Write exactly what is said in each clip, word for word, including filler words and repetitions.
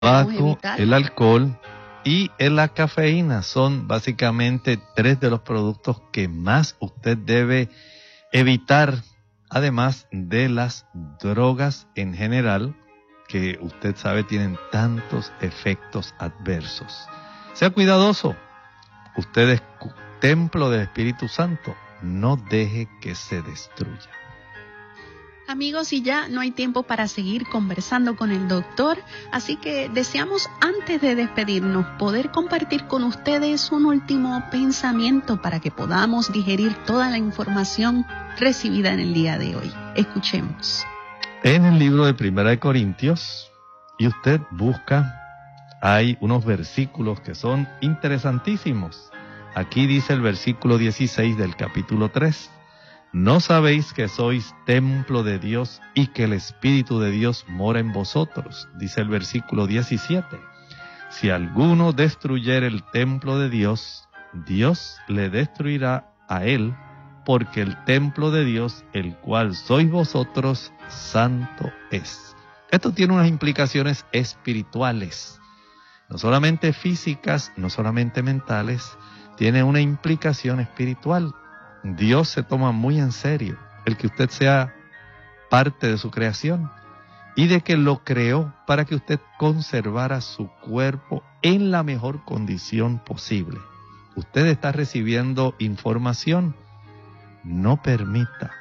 tabaco, el alcohol y la cafeína son básicamente tres de los productos que más usted debe evitar, además de las drogas en general, que usted sabe tienen tantos efectos adversos. Sea cuidadoso, usted es templo del Espíritu Santo, no deje que se destruya. Amigos, y ya no hay tiempo para seguir conversando con el doctor, así que deseamos antes de despedirnos poder compartir con ustedes un último pensamiento para que podamos digerir toda la información recibida en el día de hoy. Escuchemos. En el libro de Primera de Corintios, y usted busca, hay unos versículos que son interesantísimos. Aquí dice el versículo dieciséis del capítulo tres. ¿No sabéis que sois templo de Dios y que el Espíritu de Dios mora en vosotros? Dice el versículo diecisiete. Si alguno destruyere el templo de Dios, Dios le destruirá a él, porque el templo de Dios, el cual sois vosotros, santo es. Esto tiene unas implicaciones espirituales, no solamente físicas, no solamente mentales, tiene una implicación espiritual. Dios se toma muy en serio el que usted sea parte de su creación y de que lo creó para que usted conservara su cuerpo en la mejor condición posible. Usted está recibiendo información, no permita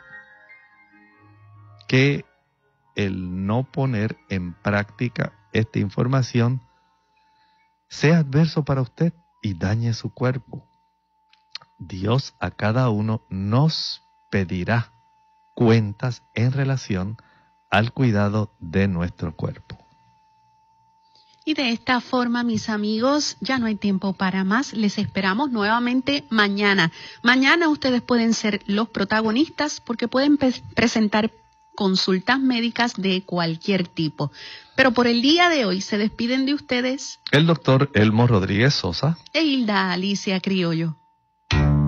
que el no poner en práctica esta información sea adverso para usted y dañe su cuerpo. Dios a cada uno nos pedirá cuentas en relación al cuidado de nuestro cuerpo. Y de esta forma, mis amigos, ya no hay tiempo para más. Les esperamos nuevamente mañana. Mañana ustedes pueden ser los protagonistas porque pueden pe- presentar consultas médicas de cualquier tipo. Pero por el día de hoy se despiden de ustedes El doctor Elmo Rodríguez Sosa e Hilda Alicia Criollo.